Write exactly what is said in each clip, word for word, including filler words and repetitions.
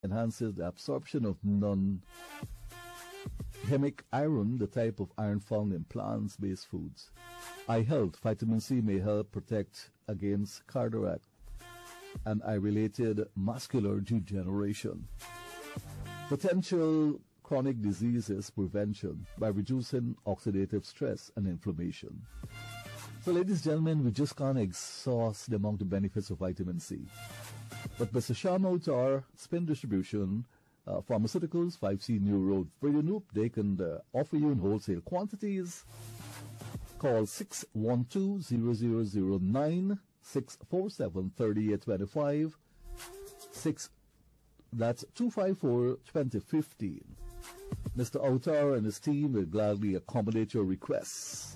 enhances the absorption of non hemic iron, the type of iron found in plants-based foods. Eye health, vitamin C may help protect against cataract and eye-related macular degeneration. Potential chronic diseases prevention by reducing oxidative stress and inflammation. So, ladies and gentlemen, we just can't exhaust the amount of benefits of vitamin C. But Mister Sham Outar, Spin Distribution, uh, Pharmaceuticals, five C New Road, Freedom, they can uh, offer you in wholesale quantities. Call six one two, zero zero zero nine, six four seven, three eight two five. Six, that's two five four, two zero one five. Mister Outar and his team will gladly accommodate your requests.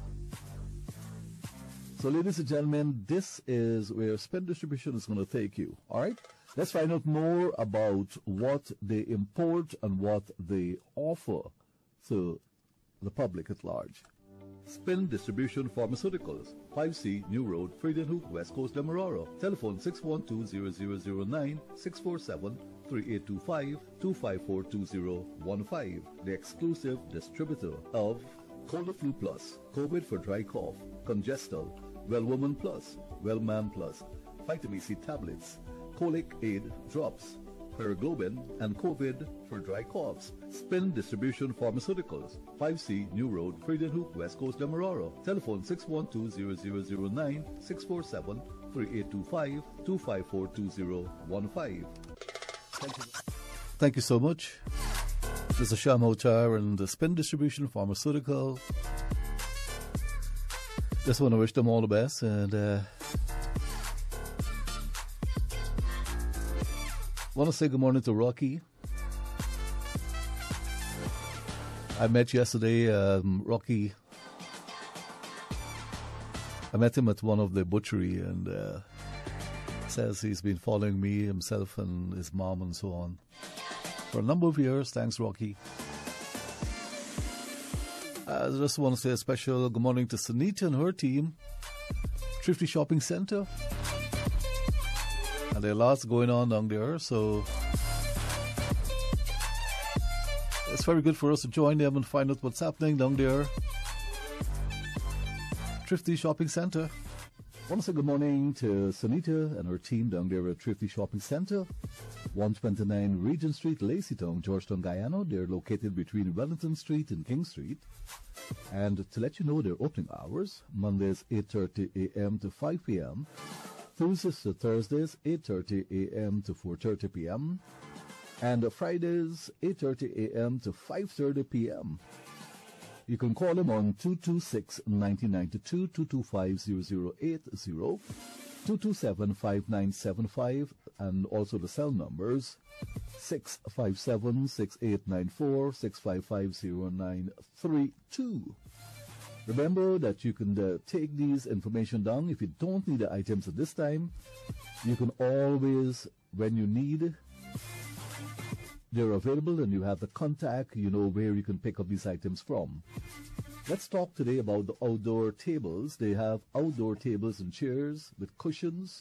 So, ladies and gentlemen, this is where Spin Distribution is going to take you. All right? Let's find out more about what they import and what they offer to the public at large. Spin Distribution Pharmaceuticals, five C New Road, Friedenhoek, West Coast, Demerara. Telephone six one two, zero zero zero nine, six four seven, three eight two five, two five four two zero one five. The exclusive distributor of Colaflu Plus, COVID for dry cough, Congestal, Well Woman Plus, Well Man Plus, Vitamin C tablets, Colic Aid drops, Paraglobin, and COVID for dry coughs. Spin Distribution Pharmaceuticals, five C New Road, Friedenhoek, West Coast, Demerara. Telephone six one two, zero zero zero nine, six four seven, three eight two five, two five four two zero one five. Thank you. Thank you so much. This is Sham Outar and the Spin Distribution Pharmaceutical. Just want to wish them all the best, and uh, want to say good morning to Rocky. I met yesterday, um, Rocky. I met him at one of the butchery, and uh, says he's been following me, himself, and his mom, and so on for a number of years. Thanks, Rocky. I just want to say a special good morning to Sunita and her team, Thrifty Shopping Center. And there are lots going on down there, so it's very good for us to join them and find out what's happening down there. Thrifty Shopping Center. I want to say good morning to Sunita and her team down there at Thrifty Shopping Center, one twenty-nine Regent Street, Lazytown, Georgetown, Guyana. They're located between Wellington Street and King Street. And to let you know their opening hours, Mondays eight thirty a.m. to five p.m., Tuesdays to Thursdays eight thirty a.m. to four thirty p.m., and Fridays eight thirty a.m. to five thirty p.m. You can call them on two two six, nine zero nine two, two two five, zero zero eight zero, two two seven, five nine seven five, and also the cell numbers six five seven, six eight nine four, six five five, zero nine three two. Remember that you can uh, take these information down. If you don't need the items at this time, you can always, when you need, they're available and you have the contact, you know where you can pick up these items from. Let's talk today about the outdoor tables. They have outdoor tables and chairs with cushions.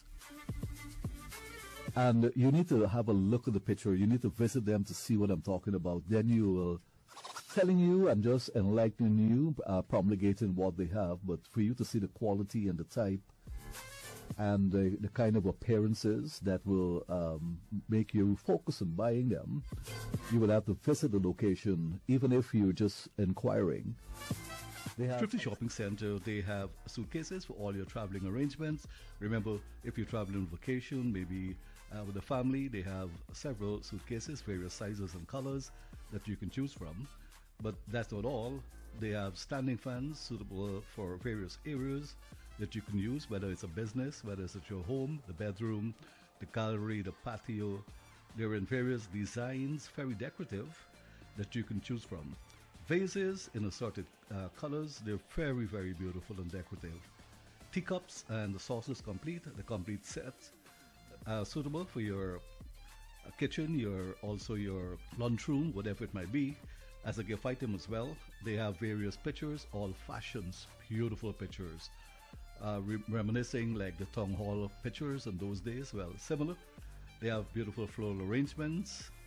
And you need to have a look at the picture. You need to visit them to see what I'm talking about. Then you will telling you and just enlightening you, uh, promulgating what they have, but for you to see the quality and the type and the, the kind of appearances that will um, make you focus on buying them, you will have to visit the location, even if you're just inquiring. They have Thrifty Shopping Center, they have suitcases for all your traveling arrangements. Remember, if you're traveling on vacation, maybe uh, with a family, they have several suitcases, various sizes and colors that you can choose from. But that's not all. They have standing fans suitable for various areas that you can use, whether it's a business, whether it's at your home, the bedroom, the gallery, the patio. They're in various designs, very decorative, that you can choose from. Vases in assorted uh, colors. They're very, very beautiful and decorative. Teacups and the saucers complete, the complete set, uh, suitable for your uh, kitchen, your also your lunchroom, whatever it might be. As a gift item as well, they have various pictures, all fashions, beautiful pictures, uh, re reminiscing like the town hall pictures in those days. Well, similar. They have beautiful floral arrangements,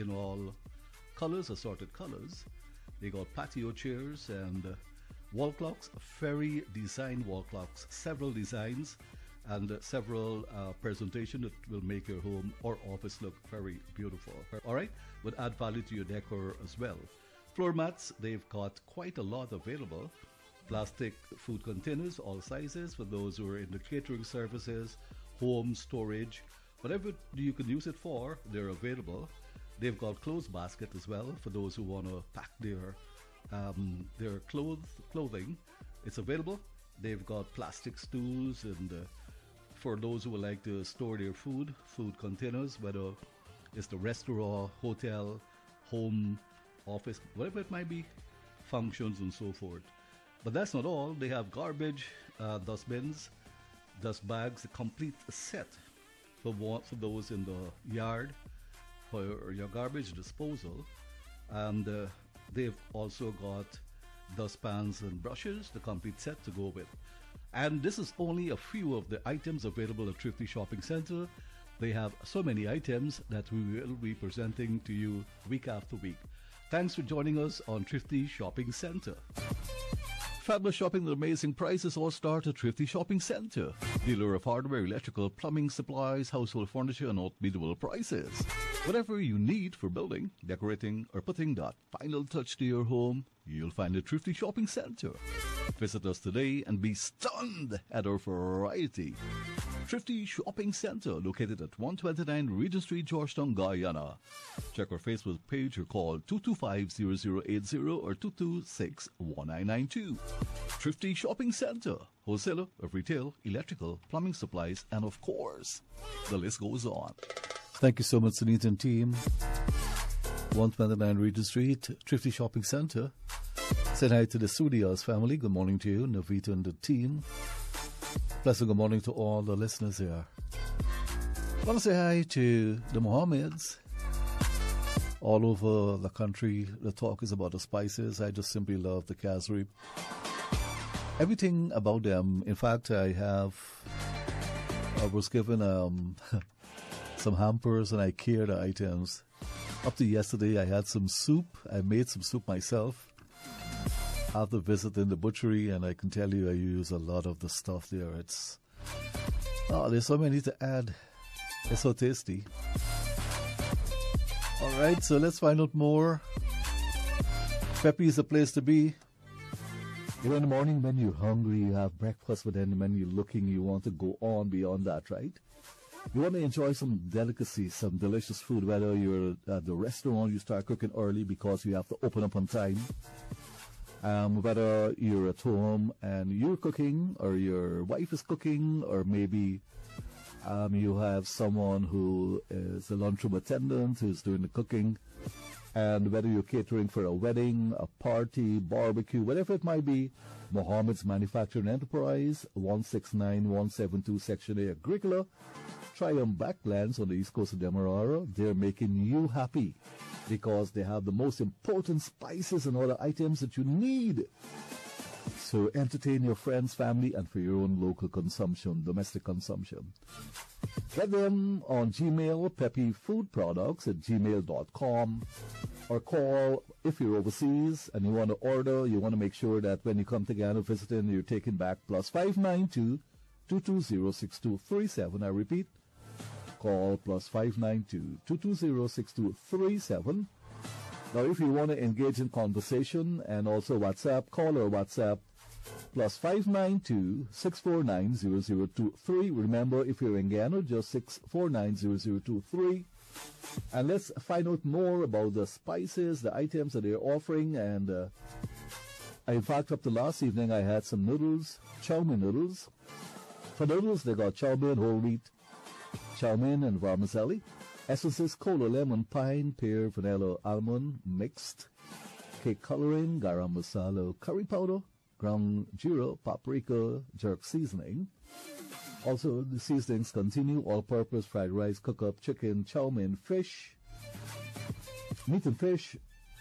in all colors, assorted colors. They got patio chairs and uh, wall clocks, Ferry design wall clocks, several designs and uh, several uh, presentations that will make your home or office look very beautiful. All right, would add value to your decor as well. Floor mats, they've got quite a lot available. Plastic food containers, all sizes, for those who are in the catering services, home storage, whatever you can use it for, they're available. They've got clothes basket as well for those who want to pack their um, their clothes clothing. It's available. They've got plastic stools and uh, for those who would like to store their food, food containers, whether it's the restaurant, hotel, home, office, whatever it might be, functions and so forth. But that's not all. They have garbage, uh, dustbins, dust bags, a complete set for, for those in the yard for your garbage disposal. And uh, they've also got dustpans and brushes, the complete set to go with. And this is only a few of the items available at Thrifty Shopping Center. They have so many items that we will be presenting to you week after week. Thanks for joining us on Thrifty Shopping Center. Fabulous shopping with amazing prices all start at Thrifty Shopping Center. Dealer of hardware, electrical, plumbing, supplies, household furniture, and unbeatable prices. Whatever you need for building, decorating, or putting that final touch to your home, you'll find at Thrifty Shopping Center. Visit us today and be stunned at our variety. Thrifty Shopping Center, located at one twenty-nine Regent Street, Georgetown, Guyana. Check our Facebook page or call two two five, zero zero eight zero or two two six, one nine nine two. Thrifty Shopping Center, wholesaler of retail, electrical, plumbing supplies, and of course, the list goes on. Thank you so much, Sunita and team. one twenty-nine Regent Street, Thrifty Shopping Center. Say hi to the Studios family. Good morning to you, Navita and the team. Pleasant good morning to all the listeners here. I want to say hi to the Mohammeds all over the country. The talk is about the spices. I just simply love the Kazri. Everything about them. In fact, I have, I was given um, some hampers and I care the items. Up to yesterday, I had some soup. I made some soup myself. After visiting the butchery, and I can tell you I use a lot of the stuff there. It's, oh, there's so many to add. It's so tasty. All right, so let's find out more. Pepe is the place to be. You know, in the morning when you're hungry, you have breakfast, but then when you're looking, you want to go on beyond that, right? You want to enjoy some delicacies, some delicious food, whether you're at the restaurant, you start cooking early because you have to open up on time. Um, whether you're at home and you're cooking, or your wife is cooking, or maybe um, you have someone who is a lunchroom attendant who's doing the cooking, and whether you're catering for a wedding, a party, barbecue, whatever it might be, Mohammed's Manufacturing Enterprise, one six nine one seven two Section A, Agricola, Triumph Backlands on the east coast of Demerara. They're making you happy because they have the most important spices and other items that you need. So entertain your friends, family, and for your own local consumption, domestic consumption. Get them on Gmail, Pepe Food Products at gmail dot com, or call if you're overseas and you want to order. You want to make sure that when you come to Ghana visiting, you're taking back plus five nine two, two two zero, six two three seven. I repeat, call plus five nine two, two two zero, six two three seven. Now, if you want to engage in conversation and also WhatsApp, call or WhatsApp plus five nine two, six four nine, zero zero two three. Remember, if you're in Ghana, just six four nine, zero zero two three. And let's find out more about the spices, the items that they're offering. And uh, in fact, up to last evening, I had some noodles, chow mein noodles. For noodles, they got chow mein, whole wheat, chow mein, and vermicelli. Essences, cola, lemon, pine, pear, vanilla, almond, mixed. Cake coloring, garam masala, curry powder, ground gyro, paprika, jerk seasoning. Also, the seasonings continue: all-purpose fried rice, cook-up chicken, chow mein, fish, meat and fish,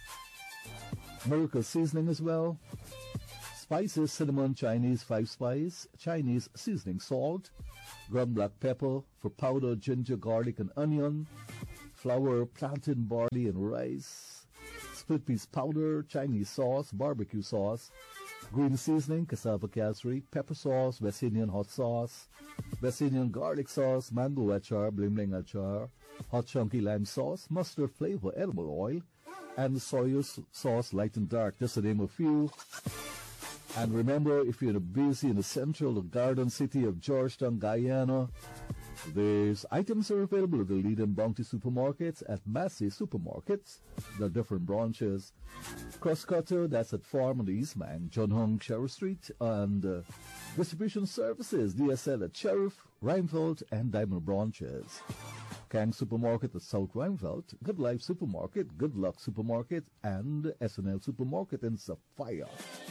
miracle seasoning as well. Spices, cinnamon, Chinese five-spice, Chinese seasoning salt, ground black pepper for powder, ginger, garlic, and onion. flour, plantain, barley, and rice, split peas powder, Chinese sauce, barbecue sauce, green seasoning, cassava casserie, pepper sauce, West Indian hot sauce, West Indian garlic sauce, mango achar, bling bling achar, hot chunky lime sauce, mustard flavor, edible oil, and soy sauce, light and dark, just to name a few. And remember, if you're busy in the central the garden city of Georgetown, Guyana, these items are available at the leading Bounty supermarkets, at Massey supermarkets, the different branches. Crosscutter, that's at Farm on the East Bank, John Hung, Sheriff Street, and uh, distribution services, D S L at Sheriff, Rheinfeldt, and Diamond branches. Kang Supermarket at South Rheinfeldt, Good Life Supermarket, Good Luck Supermarket, and S N L Supermarket in Sapphire.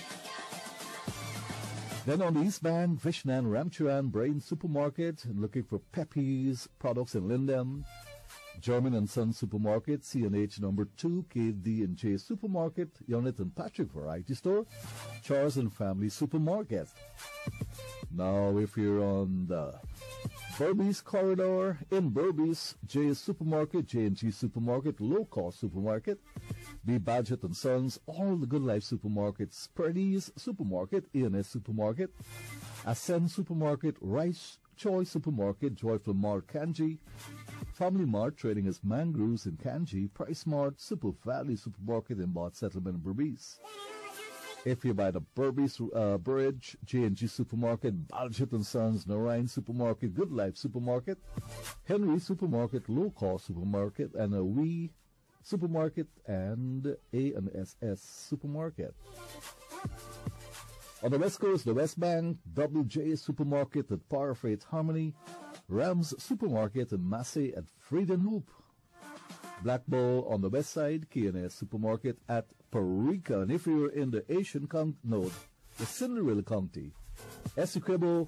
Then on the East Bank, Vishnan Ramcharan Brain Supermarket, looking for Pepe's products in Linden. German and Son Supermarket, C and H number two, K D and J Supermarket, Yonit and Patrick Variety Store, Charles and Family Supermarket. Now, if you're on the Berbice corridor, in Berbice, J Supermarket, J and G Supermarket, Low Cost Supermarket, B. Badgett and Sons, all the Good Life Supermarkets, Purdy's Supermarket, A and S Supermarket, Ascend Supermarket, Rice Choice Supermarket, Joyful Mart Kanji, Family Mart trading as Mangroves in Kanji, Price Mart, Super Valley Supermarket in Bot Settlement in Berbice. If you're by the Berbice uh, Bridge, J and G Supermarket, Badgett and Sons, Narayan Supermarket, Good Life Supermarket, Henry Supermarket, Low Cost Supermarket, and a Wee Supermarket, and A and S S Supermarket. On the West Coast, the West Bank, W J Supermarket at Parfait Harmony, Rams Supermarket and Massey at Freedom Hoop. Black Bull on the west side, K and S Supermarket at Parika. And if you're in the Asian County, no, the Cinderella County, Essequibo,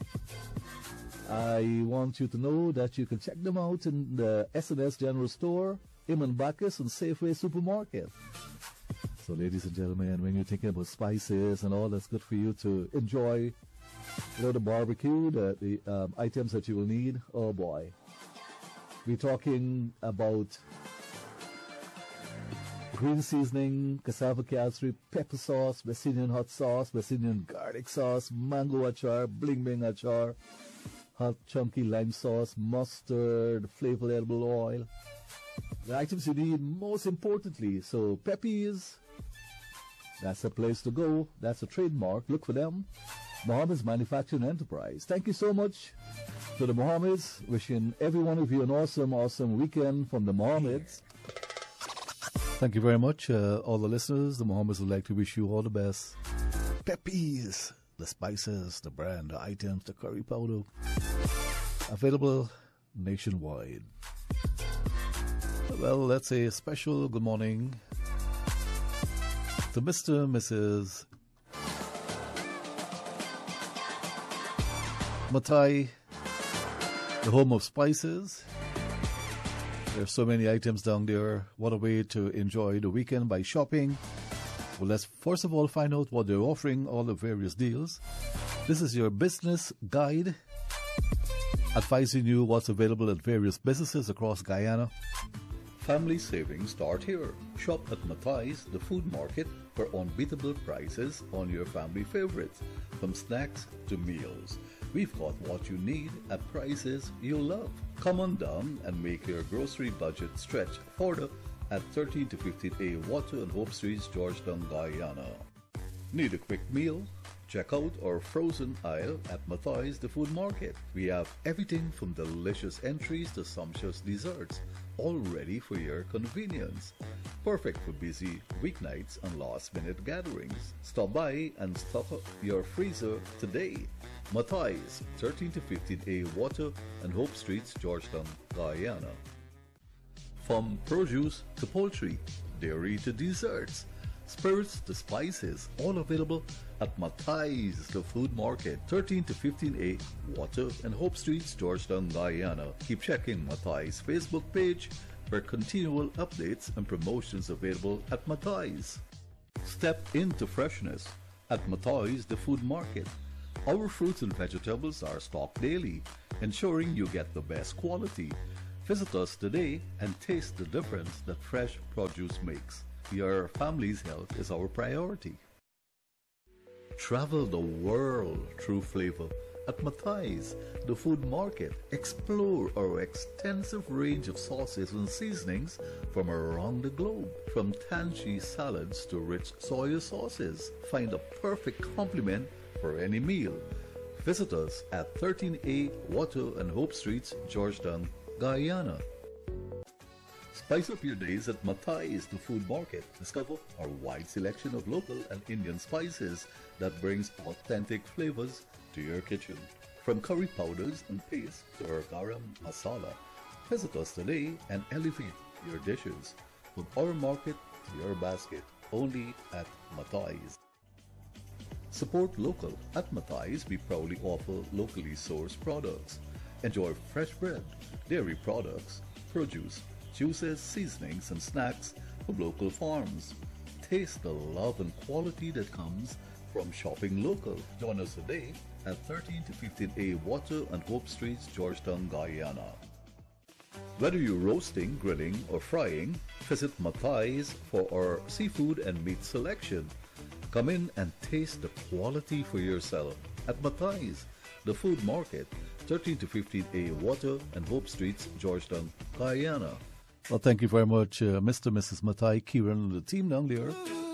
I want you to know that you can check them out in the S and S General Store, Iman Bacchus, and Safeway Supermarket. So, ladies and gentlemen, when you're thinking about spices and all that's good for you to enjoy, you know, the barbecue, the, the um, items that you will need, oh boy. We're talking about green seasoning, cassava casserie, pepper sauce, West Indian hot sauce, West Indian garlic sauce, mango achar, bling bling achar, hot chunky lime sauce, mustard, flavored edible oil. The items you need, most importantly. So Pepe's, that's a place to go. That's a trademark. Look for them. Mohammed's Manufacturing Enterprise. Thank you so much to the Mohammeds. Wishing every one of you an awesome, awesome weekend from the Mohammeds. Thank you very much, uh, all the listeners. The Mohammeds would like to wish you all the best. Pepe's, the spices, the brand, the items, the curry powder, available nationwide. Well, let's say a special good morning to Mister and Missus Matai, the home of spices. There's so many items down there. What a way to enjoy the weekend by shopping. Well, let's first of all find out what they're offering, all the various deals. This is your business guide, advising you what's available at various businesses across Guyana. Family savings start here. Shop at Matai's, the food market, for unbeatable prices on your family favorites, from snacks to meals. We've got what you need at prices you love. Come on down and make your grocery budget stretch further at thirteen to fifteen A Water and Hope Streets, Georgetown, Guyana. Need a quick meal? Check out our frozen aisle at Matai's, the food market. We have everything from delicious entries to sumptuous desserts, all ready for your convenience. Perfect for busy weeknights and last-minute gatherings. Stop by and stock up your freezer today. Matai's, thirteen to fifteen A Water and Hope Streets, Georgetown, Guyana. From produce to poultry, dairy to desserts, spirits to spices, all available at Matai's, the food market, thirteen to fifteen A Water and Hope Streets, Georgetown, Guyana. Keep checking Matai's Facebook page for continual updates and promotions available at Matai's. Step into freshness at Matai's, the food market. Our fruits and vegetables are stocked daily, ensuring you get the best quality. Visit us today and taste the difference that fresh produce makes. Your family's health is our priority. Travel the world through flavor at Mathai's, the food market. Explore our extensive range of sauces and seasonings from around the globe. From tangy salads to rich soy sauces, find a perfect complement for any meal. Visit us at thirteen A Watto and Hope Streets, Georgetown, Guyana. Spice up your days at Mathai's, the food market. Discover our wide selection of local and Indian spices that brings authentic flavors to your kitchen. From curry powders and paste to our garam masala, visit us today and elevate your dishes. From our market to your basket, only at Mathai's. Support local. At Mathai's, we proudly offer locally sourced products. Enjoy fresh bread, dairy products, produce, juices, seasonings, and snacks from local farms. Taste the love and quality that comes from shopping local. Join us today at thirteen to fifteen A Watto and Hope Streets, Georgetown, Guyana. Whether you're roasting, grilling, or frying, visit Mathai's for our seafood and meat selection. Come in and taste the quality for yourself at Mathai's, the food market, thirteen to fifteen A Watto and Hope Streets, Georgetown, Guyana. Well, thank you very much, uh, Mister and Missus Mathai, Kieran, and the team down there.